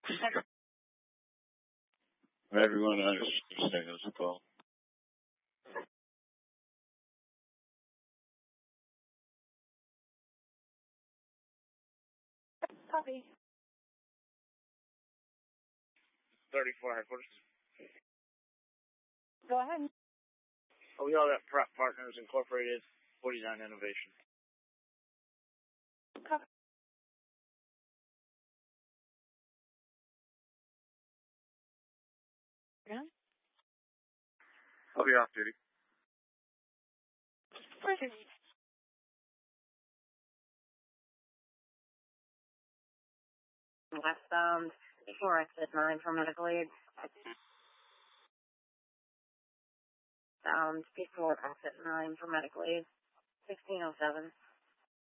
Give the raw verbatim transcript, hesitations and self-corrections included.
Everyone understands the call. Copy. thirty-four headquarters. Go ahead. Oh, we all got Prep Partners Incorporated, forty-nine Innovation. Copy. Yeah. I'll be off duty. Perfect. Westbound, before exit nine for medical aid. Bound before exit nine for medical aid. sixteen oh seven.